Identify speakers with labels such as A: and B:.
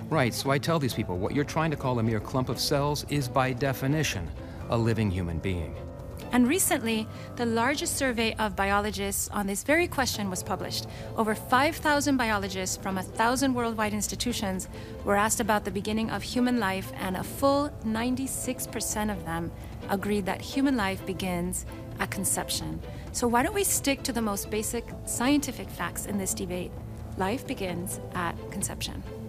A: Right, so I tell these people what you're trying to call a mere clump of cells is by definition a living human being.
B: And recently, the largest survey of biologists on this very question was published. Over 5,000 biologists from 1,000 worldwide institutions were asked about the beginning of human life, and a full 96% of them agreed that human life begins at conception. So why don't we stick to the most basic scientific facts in this debate? Life begins at conception.